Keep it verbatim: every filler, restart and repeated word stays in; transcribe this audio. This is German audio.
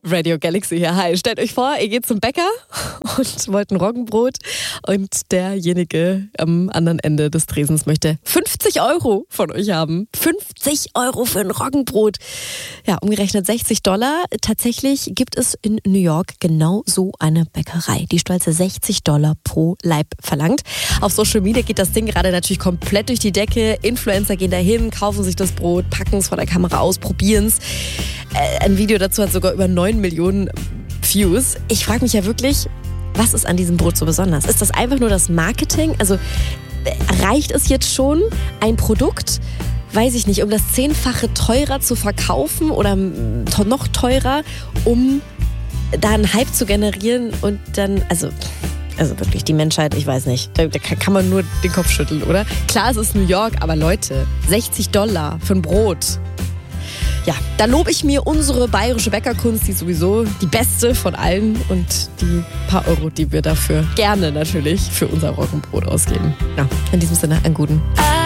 Radio Galaxy hier. Hi, stellt euch vor, ihr geht zum Bäcker und wollt ein Roggenbrot und derjenige am anderen Ende des Tresens möchte fünfzig Euro von euch haben. fünfzig Euro für ein Roggenbrot. Ja, umgerechnet sechzig Dollar. Tatsächlich gibt es in New York genau so eine Bäckerei, die stolze sechzig Dollar pro Laib verlangt. Auf Social Media geht das Ding gerade natürlich komplett durch die Decke. Influencer gehen dahin, kaufen sich das Brot, packen es vor der Kamera aus, probieren es. Äh, ein Video dazu hat sogar über neun Millionen Views. Ich frage mich ja wirklich, was ist an diesem Brot so besonders? Ist das einfach nur das Marketing? Also äh, reicht es jetzt schon, ein Produkt, weiß ich nicht, um das Zehnfache teurer zu verkaufen oder noch teurer, um da einen Hype zu generieren und dann, also... Also wirklich, die Menschheit, ich weiß nicht, da, da kann man nur den Kopf schütteln, oder? Klar, es ist New York, aber Leute, sechzig Dollar für ein Brot. Ja, da lobe ich mir unsere bayerische Bäckerkunst, die ist sowieso die beste von allen und die paar Euro, die wir dafür gerne natürlich für unser Roggenbrot ausgeben. Ja, in diesem Sinne, einen guten.